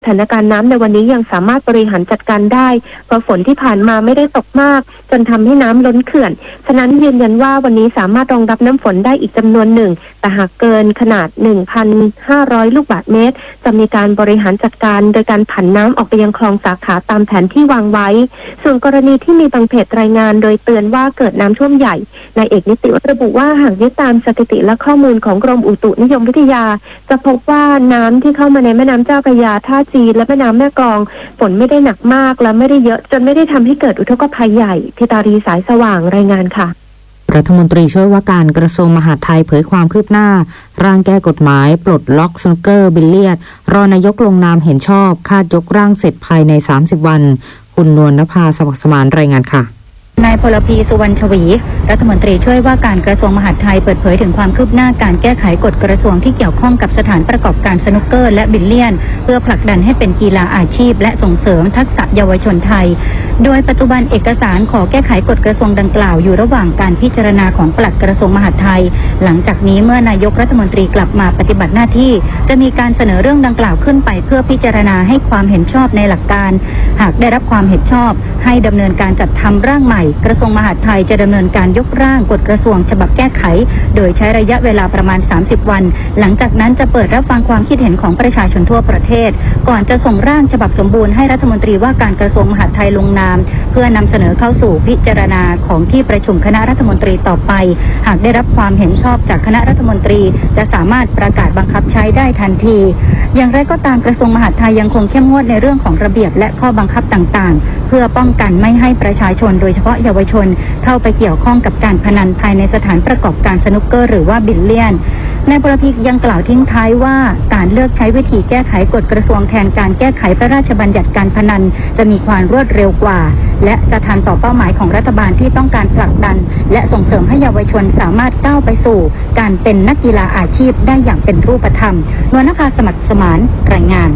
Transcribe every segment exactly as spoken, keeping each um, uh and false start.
ถานการณ์น้ำในวันนี้ยังสามารถบริหารจัดการได้เพราะฝนที่ผ่านมาไม่ได้ตกมากจนทำให้น้ำล้นเขื่อนฉะนั้นยืนยันว่าวันนี้สามารถรองรับน้ำฝนได้อีกจำนวนหนึ่งแต่หากเกินขนาด หนึ่งพันห้าร้อย ลูกบาศก์เมตรจะมีการบริหารจัดการโดยการผันน้ำออกไปยังคลองสาขาตามแผนที่วางไว้ส่วนกรณีที่มีบางเพจรายงานโดยเตือนว่าเกิดน้ำท่วมใหญ่นายเอกนิติระบุว่าหากยึดตามสถิติและข้อมูลของกรมอุตุนิยมวิทยาจะพบว่าน้ำที่เข้ามาในแม่น้ำเจ้าพระยาท่าจีนและแม่น้ำแม่กลองฝนไม่ได้หนักมากและไม่ได้เยอะจนไม่ได้ทำให้เกิดอุทกภัยใหญ่พิตารีสายสว่างรายงานค่ะรัฐมนตรีช่วยว่าการกระทรวงมหาดไทยเผยความคืบหน้าร่างแก้กฎหมายปลดล็อกสนุกเกอร์บิลเลียดรอนายกลงนามเห็นชอบคาดยกร่างเสร็จภายในสามสิบวันคุณนวลนภาสวัสดิ์สมานรายงานค่ะนายพลพีสุวรรณชวีรัฐมนตรีช่วยว่าการกระทรวงมหาดไทยเปิดเผยถึงความคืบหน้าการแก้ไขกฎกระทรวงที่เกี่ยวข้องกับสถานประกอบการสนุกเกอร์และบิลเลียนเพื่อผลักดันให้เป็นกีฬาอาชีพและส่งเสริมทักษะเยาวชนไทยโดยปัจจุบันเอกสารขอแก้ไขกฎกระทรวงดังกล่าวอยู่ระหว่างการพิจารณาของปลัดกระทรวงมหาดไทยหลังจากนี้เมื่อนายกรัฐมนตรีกลับมาปฏิบัติหน้าที่จะมีการเสนอเรื่องดังกล่าวขึ้นไปเพื่อพิจารณาให้ความเห็นชอบในหลักการหากได้รับความเห็นชอบให้ดำเนินการจัดทำร่างใหม่กระทรวงมหาดไทยจะดำเนินการยกร่างกฎกระทรวงฉบับแก้ไขโดยใช้ระยะเวลาประมาณสามสิบวันหลังจากนั้นจะเปิดรับฟังความคิดเห็นของประชาชนทั่วประเทศก่อนจะส่งร่างฉบับสมบูรณ์ให้รัฐมนตรีว่าการกระทรวงมหาดไทยลงนามเพื่อนำเสนอเข้าสู่พิจารณาของที่ประชุมคณะรัฐมนตรีต่อไปหากได้รับความเห็นชอบจากคณะรัฐมนตรีจะสามารถประกาศบังคับใช้ได้ทันทีอย่างไรก็ตามกระทรวงมหาดไทยยังคงเข้มงวดในเรื่องของระเบียบและข้อบังคับต่างๆเพื่อป้องกันไม่ให้ประชาชนโดยเฉพาะเยาวชนเข้าไปเกี่ยวข้องกับการพนันภายในสถานประกอบการสนุกเกอร์หรือว่าบิลเลียนนายพลพิกยังกล่าวทิ้งท้ายว่าการเลือกใช้วิธีแก้ไขกฎกระทรวงแทนการแก้ไขพระราชบัญญัติการพนันจะมีความรวดเร็วกว่าและจะทันต่อเป้าหมายของรัฐบาลที่ต้องการผลักดันและส่งเสริมให้เยาวชนสามารถก้าวไปสู่การเป็นนักกีฬาอาชีพได้อย่างเป็นรูปธรรมนวลนภาสมัครสมานรายงาน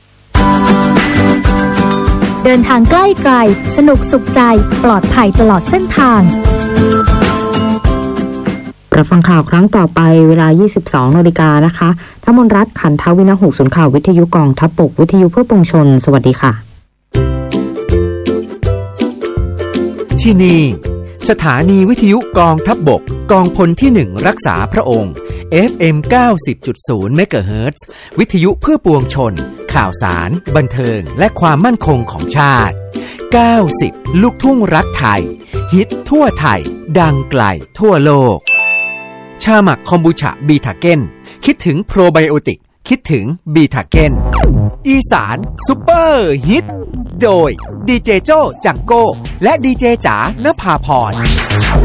เดินทางใกล้ไกลสนุกสุขใจปลอดภัยตลอดเส้นทางรับฟังข่าวครั้งต่อไปเวลา ยี่สิบสองนาฬิกา นนะคะทมนรัตน์ขันทวินหุศูนย์ข่าววิทยุกองทัพบกวิทยุเพื่อปวงชนสวัสดีค่ะที่นี่สถานีวิทยุกองทัพบกกองพลที่หนึ่งรักษาพระองค์ เอฟ เอ็ม เก้าสิบจุดศูนย์ เมกะเฮิรตซ์วิทยุเพื่อปวงชนข่าวสารบันเทิงและความมั่นคงของชาติเก้าสิบลูกทุ่งรักไทยฮิตทั่วไทยดังไกลทั่วโลกชาหมักคอมบูชาบีทาเก้นคิดถึงโปรไบโอติกคิดถึงบีทาเก้นอีสานซุปเปอร์ฮิตโดยดีเจโจ้จังโก้และดีเจจ๋านภาพร